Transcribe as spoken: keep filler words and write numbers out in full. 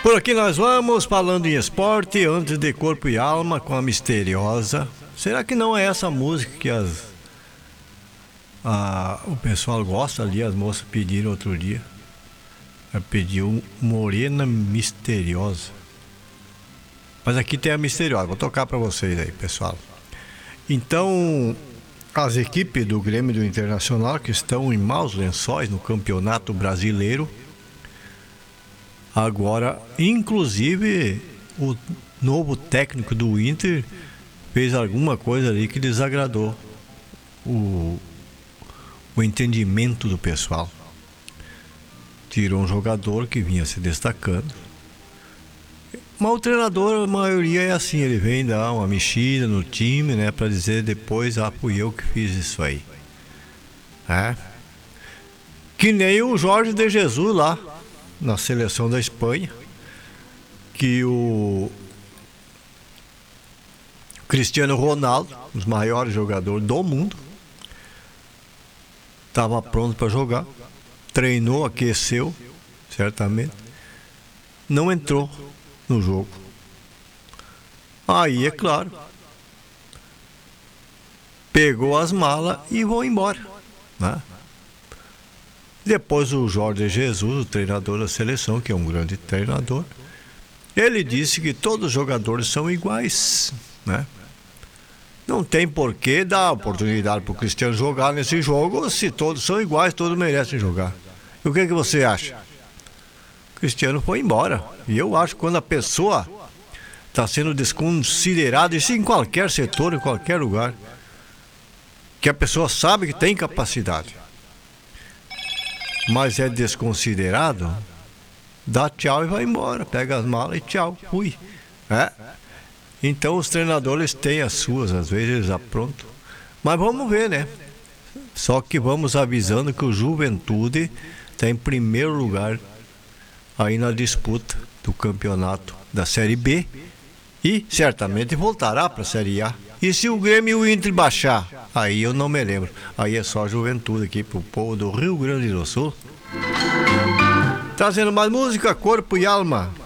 Por aqui nós vamos falando em esporte, antes de corpo e alma, com a misteriosa. Será que não é essa música que as, a, o pessoal gosta ali, as moças pediram outro dia? Pediu Morena Misteriosa. Mas aqui tem a misteriosa, vou tocar pra vocês aí, pessoal. Então, as equipes do Grêmio do Internacional que estão em maus lençóis no Campeonato Brasileiro, agora, inclusive, o novo técnico do Inter fez alguma coisa ali que desagradou o, o entendimento do pessoal. Tirou um jogador que vinha se destacando. Mas o treinador, a maioria é assim, ele vem dar uma mexida no time, né, para dizer depois, ah, fui eu que fiz isso aí. É. Que nem o Jorge de Jesus lá, na seleção da Espanha, que o Cristiano Ronaldo, um dos maiores jogadores do mundo, estava pronto para jogar, treinou, aqueceu, certamente, não entrou no jogo. Aí, é claro, pegou as malas e vão embora, né? Depois o Jorge Jesus, o treinador da seleção, que é um grande treinador, ele disse que todos os jogadores são iguais, né? Não tem porquê dar oportunidade para o Cristiano jogar nesse jogo se todos são iguais, todos merecem jogar. E o que, que você acha? O Cristiano foi embora. E eu acho que quando a pessoa está sendo desconsiderada, isso em qualquer setor, em qualquer lugar, que a pessoa sabe que tem capacidade, mas é desconsiderado, dá tchau e vai embora, pega as malas e tchau, fui. É. Então os treinadores têm as suas, às vezes eles aprontam. Mas vamos ver, né? Só que vamos avisando que o Juventude está em primeiro lugar aí na disputa do campeonato da Série B e certamente voltará para a Série A. E se o Grêmio e o Inter baixar? Aí eu não me lembro. Aí é só Juventude aqui pro povo do Rio Grande do Sul. Trazendo mais música, corpo e alma.